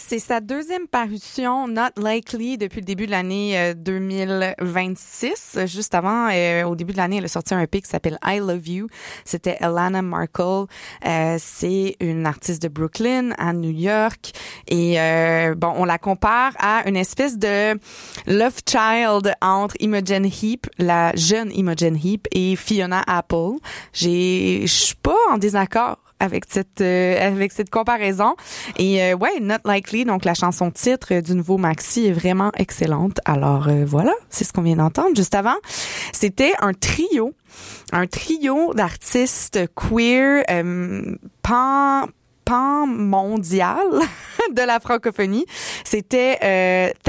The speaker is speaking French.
c'est sa deuxième parution, Not Likely, depuis le début de l'année 2026. Juste avant, au début de l'année, elle a sorti un EP qui s'appelle I Love You. C'était Alana Markle. C'est une artiste de Brooklyn, à New York. Et on la compare à une espèce de love child entre Imogen Heap, la jeune Imogen Heap, et Fiona Apple. Je suis pas en désaccord avec cette comparaison. Et Not Likely, donc la chanson titre du nouveau maxi est vraiment excellente. Alors voilà, c'est ce qu'on vient d'entendre. Juste avant, c'était un trio d'artistes queer pan mondial de la francophonie. C'était